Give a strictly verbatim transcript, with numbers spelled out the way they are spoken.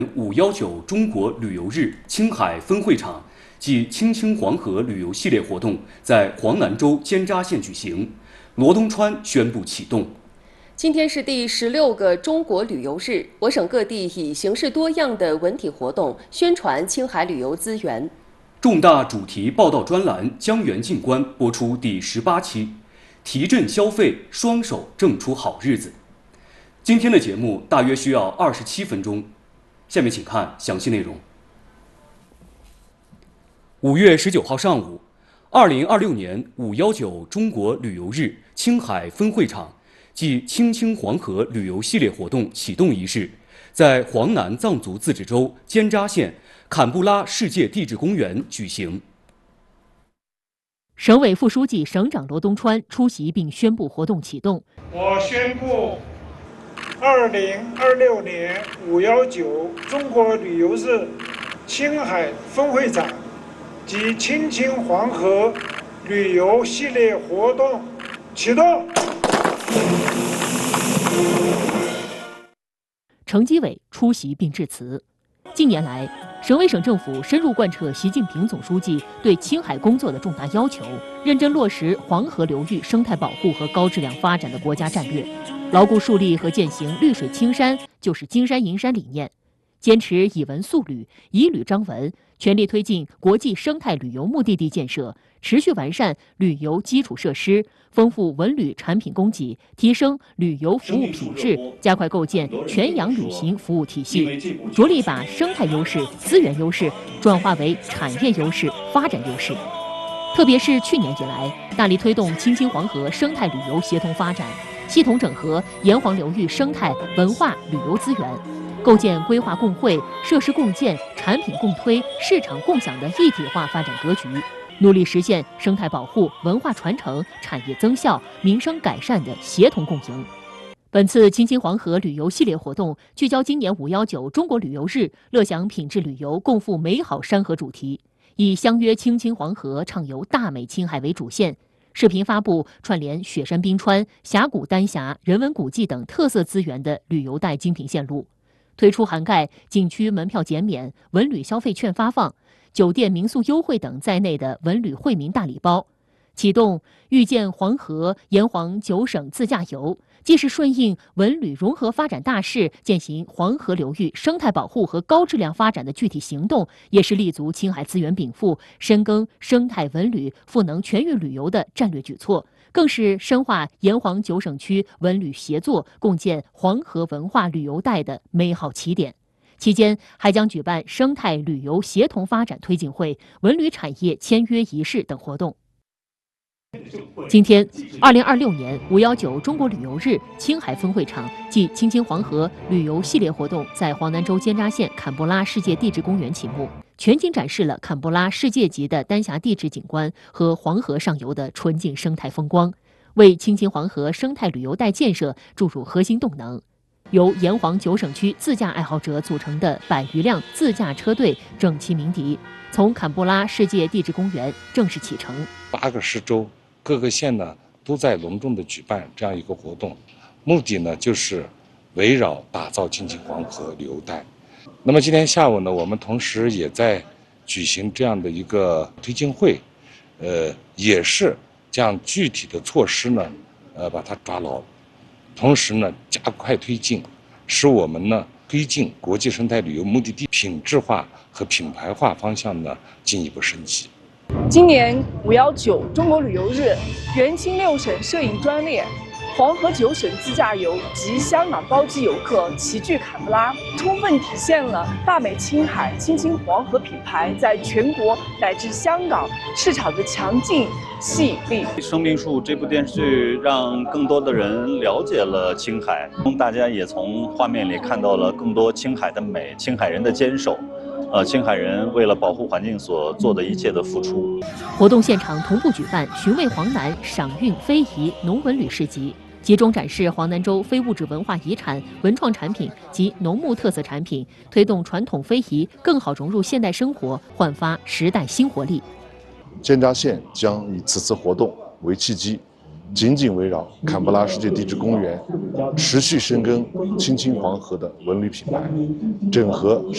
五幺九中国旅游日青海分会场暨青青黄河旅游系列活动在黄南州尖扎县举行，罗东川宣布启动。 今天是第十六个中国旅游日，我省各地以形式多样的文体活动宣传青海旅游资源。 重大主题报道专栏《江源静观》播出第十八期，提振消费，双手挣出好日子。今天的节目大约需要二十七分钟，下面请看详细内容。五月十九号上午，二零二六年五幺九中国旅游日青海分会场暨青青黄河旅游系列活动启动仪式在黄南藏族自治州尖扎县坎布拉世界地质公园举行。 省委副书记、省长罗东川出席并宣布活动启动。 我宣布，二零二六年五幺九中国旅游日青海分会场及青青黄河旅游系列活动启动。 程基伟出席并致辞。近年来，省委省政府深入贯彻习近平总书记对青海工作的重大要求，认真落实黄河流域生态保护和高质量发展的国家战略，牢固树立和践行绿水青山就是金山银山理念，坚持以文塑旅、以旅彰文，全力推进国际生态旅游目的地建设，持续完善旅游基础设施，丰富文旅产品供给，提升旅游服务品质，加快构建全洋旅行服务体系，着力把生态优势、资源优势转化为产业优势、发展优势。特别是去年以来，大力推动青青黄河生态旅游协同发展，系统整合沿黄流域生态文化旅游资源，构建规划共惠、设施共建、产品共推、市场共享的一体化发展格局，努力实现生态保护、文化传承、产业增效、民生改善的协同共赢。本次青青黄河旅游系列活动聚焦今年五幺九中国旅游日乐享品质旅游、共赴美好山河主题，以相约青青黄河、畅游大美青海为主线，视频发布串联雪山冰川、峡谷丹霞、人文古迹等特色资源的旅游带精品线路，推出涵盖景区门票减免、文旅消费券发放、酒店民宿优惠等在内的文旅惠民大礼包，启动遇见黄河沿黄九省自驾游，既是顺应文旅融合发展大势，践行黄河流域生态保护和高质量发展的具体行动，也是立足青海资源禀赋、深耕生态文旅赋能全域旅游的战略举措，更是深化沿黄九省区文旅协作，共建黄河文化旅游带的美好起点。期间还将举办生态旅游协同发展推进会、文旅产业签约仪式等活动。今天，二零二六年五幺九中国旅游日青海分会场暨青青黄河旅游系列活动在黄南州尖扎县坎布拉世界地质公园启幕，全景展示了坎布拉世界级的丹霞地质景观和黄河上游的纯净生态风光，为青青黄河生态旅游带建设注入核心动能。由沿黄九省区自驾爱好者组成的百余辆自驾车队整齐鸣笛，从坎布拉世界地质公园正式启程。 八个市州、各个县呢都在隆重的举办这样一个活动，目的呢就是围绕打造青青黄河旅游带。那么今天下午呢，我们同时也在举行这样的一个推进会，呃，也是将具体的措施呢，呃，把它抓牢。同时呢，加快推进，使我们呢推进国际生态旅游目的地品质化和品牌化方向呢进一步升级。 今年五幺九中国旅游日，原青六省摄影专列、黄河九省自驾游及香港包机游客齐聚坎布拉，充分体现了大美青海、青青黄河品牌在全国乃至香港市场的强劲吸引力。 《生命树》这部电视剧让更多的人了解了青海，大家也从画面里看到了更多青海的美、青海人的坚守，呃，青海人为了保护环境所做的一切的付出。 活动现场同步举办寻味黄南赏韵非遗农文旅市集，集中展示黄南州非物质文化遗产、文创产品及农牧特色产品，推动传统非遗更好融入现代生活，焕发时代新活力。 尖扎县将以此次活动为契机，紧紧围绕坎布拉世界地质公园，持续深耕青青黄河的文旅品牌，整合